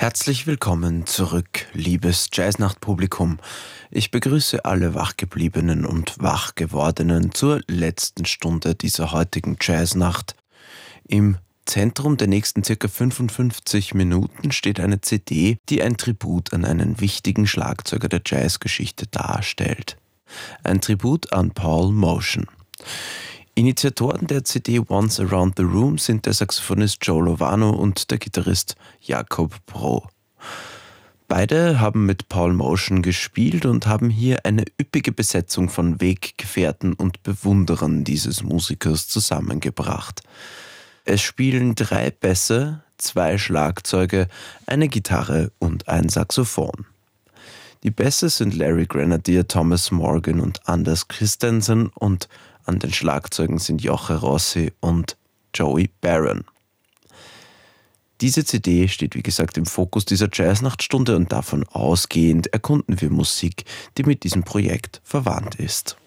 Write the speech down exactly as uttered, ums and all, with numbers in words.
Herzlich willkommen zurück, liebes Jazznacht-Publikum. Ich begrüße alle Wachgebliebenen und Wachgewordenen zur letzten Stunde dieser heutigen Jazznacht. Im Zentrum der nächsten circa fünfundfünfzig Minuten steht eine C D, die ein Tribut an einen wichtigen Schlagzeuger der Jazzgeschichte darstellt. Ein Tribut an Paul Motian. Initiatoren der C D Once Around the Room sind der Saxophonist Joe Lovano und der Gitarrist Jacob Bro. Beide haben mit Paul Motian gespielt und haben hier eine üppige Besetzung von Weggefährten und Bewunderern dieses Musikers zusammengebracht. Es spielen drei Bässe, zwei Schlagzeuge, eine Gitarre und ein Saxophon. Die Bässe sind Larry Grenadier, Thomas Morgan und Anders Christensen und an den Schlagzeugen sind Joche Rossi und Joey Barron. Diese C D steht wie gesagt im Fokus dieser Jazznachtstunde und davon ausgehend erkunden wir Musik, die mit diesem Projekt verwandt ist.